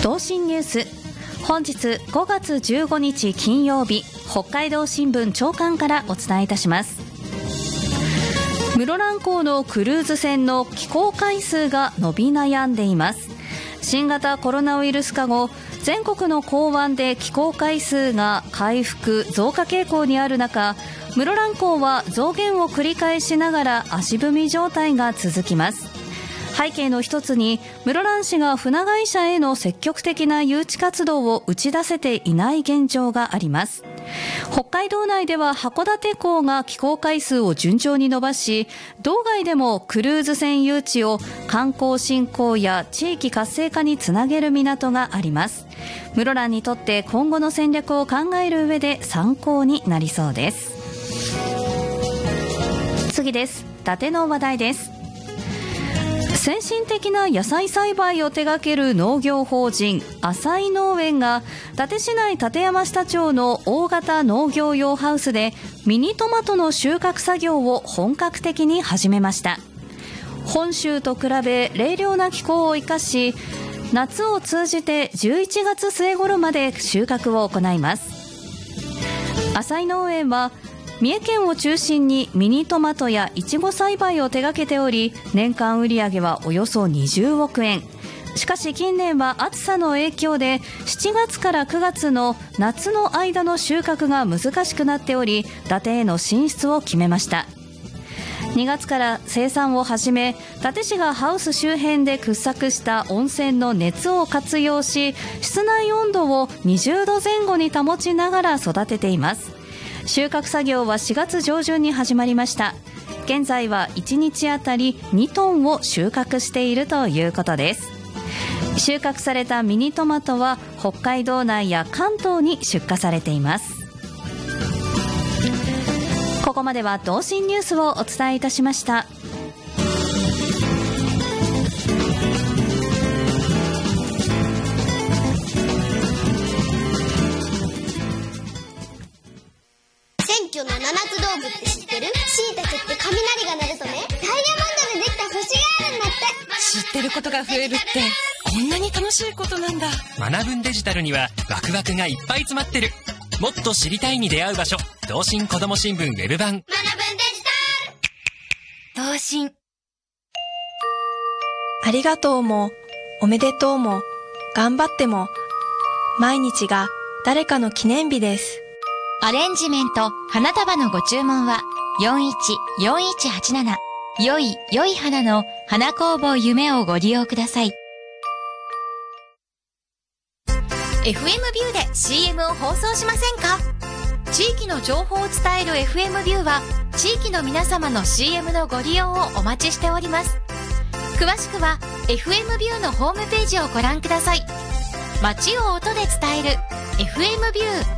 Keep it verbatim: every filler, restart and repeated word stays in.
同心ニュース、本日ごがつじゅうごにち金曜日、北海道新聞朝刊からお伝えいたします。室蘭港のクルーズ船の寄港回数が伸び悩んでいます。新型コロナウイルス化後、全国の港湾で寄港回数が回復増加傾向にある中、室蘭港は増減を繰り返しながら足踏み状態が続きます。背景の一つに、室蘭市が船会社への積極的な誘致活動を打ち出せていない現状があります。北海道内では函館港が寄港回数を順調に伸ばし、道外でもクルーズ船誘致を観光振興や地域活性化につなげる港があります。室蘭にとって今後の戦略を考える上で参考になりそうです。次です。伊達の話題です。先進的な野菜栽培を手掛ける農業法人浅井農園が、伊達市内立山下町の大型農業用ハウスでミニトマトの収穫作業を本格的に始めました。本州と比べ冷涼な気候を生かし、夏を通じてじゅういちがつすえ頃まで収穫を行います。浅井農園は三重県を中心にミニトマトやイチゴ栽培を手掛けており、年間売上はおよそにじゅうおくえん。しかし近年は暑さの影響でしちがつからくがつの夏の間の収穫が難しくなっており、伊達への進出を決めました。にがつから生産を始め、伊達市がハウス周辺で掘削した温泉の熱を活用し、室内温度をにじゅうどぜん後に保ちながら育てています。収穫作業はしがつ上旬に始まりました。現在はいちにちあたりにトンを収穫しているということです。収穫されたミニトマトは北海道内や関東に出荷されています。ここまでは同心ニュースをお伝えいたしました。 選挙の七つ道具って知ってる？しいたけって雷が鳴るとね、ダイヤモンドでできた星があるんだって。 知ってることが増えるってこんなに楽しいことなんだ。 学ぶんデジタルにはワクワクがいっぱい詰まってる。もっと知りたいに出会う場所、同心こども新聞ウェブ版。学ぶんデジタル同心。 ありがとうもおめでとうも頑張っても、毎日が誰かの記念日です。 アレンジメント花束のご注文はよんいちよんいちはちなな、よいよい花の花工房夢をご利用ください。 エフエム ビューで シーエム を放送しませんか？地域の情報を伝える エフエム ビューは地域の皆様の シーエム のご利用をお待ちしております。詳しくは エフエム ビューのホームページをご覧ください。街を音で伝える エフエム ビュー。